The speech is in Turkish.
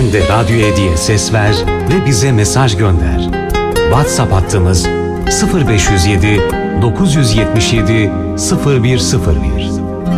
Sen de radyoya diye ses ver ve bize mesaj gönder. WhatsApp hattımız 0507 977 0101